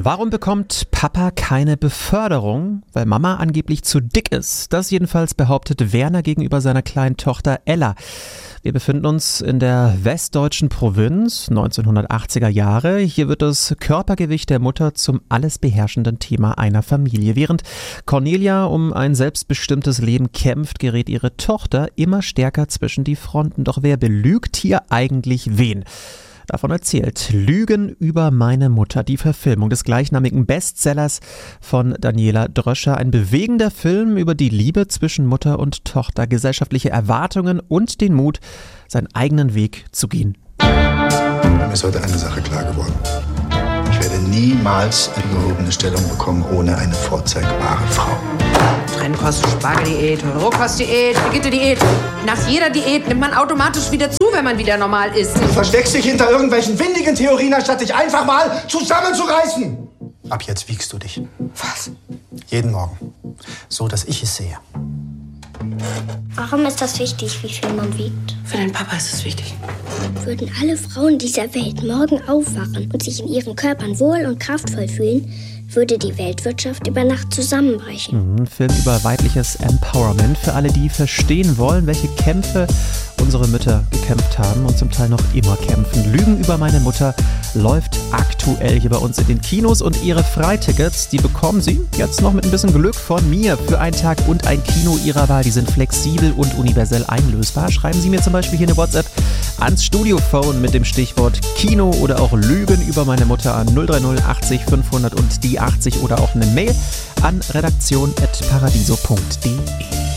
Warum bekommt Papa keine Beförderung? Weil Mama angeblich zu dick ist. Das jedenfalls behauptet Werner gegenüber seiner kleinen Tochter Ella. Wir befinden uns in der westdeutschen Provinz, 1980er Jahre. Hier wird das Körpergewicht der Mutter zum alles beherrschenden Thema einer Familie. Während Cornelia um ein selbstbestimmtes Leben kämpft, gerät ihre Tochter immer stärker zwischen die Fronten. Doch wer belügt hier eigentlich wen? Davon erzählt Lügen über meine Mutter, die Verfilmung des gleichnamigen Bestsellers von Daniela Dröscher. Ein bewegender Film über die Liebe zwischen Mutter und Tochter, gesellschaftliche Erwartungen und den Mut, seinen eigenen Weg zu gehen. Mir ist heute eine Sache klar geworden. Ich werde niemals eine gehobene Stellung bekommen ohne eine vorzeigbare Frau. Trennkost-Spargeldiät, Rohkostdiät, Brigitte-Diät. Nach jeder Diät nimmt man automatisch wieder zu, wenn man wieder normal isst. Du versteckst dich hinter irgendwelchen windigen Theorien, anstatt dich einfach mal zusammenzureißen. Ab jetzt wiegst du dich. Was? Jeden Morgen. So, dass ich es sehe. Warum ist das wichtig, wie viel man wiegt? Für den Papa ist es wichtig. Würden alle Frauen dieser Welt morgen aufwachen und sich in ihren Körpern wohl und kraftvoll fühlen, würde die Weltwirtschaft über Nacht zusammenbrechen. Ein Film über weibliches Empowerment für alle, die verstehen wollen, welche Kämpfe unsere Mütter gekämpft haben und zum Teil noch immer kämpfen. Lügen über meine Mutter läuft aktuell hier bei uns in den Kinos und ihre Freitickets, die bekommen Sie jetzt noch mit ein bisschen Glück von mir für einen Tag und ein Kino Ihrer Wahl. Die sind flexibel und universell einlösbar. Schreiben Sie mir zum Beispiel hier eine WhatsApp ans Studiophone mit dem Stichwort Kino oder auch Lügen über meine Mutter an 030 80 500 und die 80 oder auch eine Mail an redaktion@paradiso.de.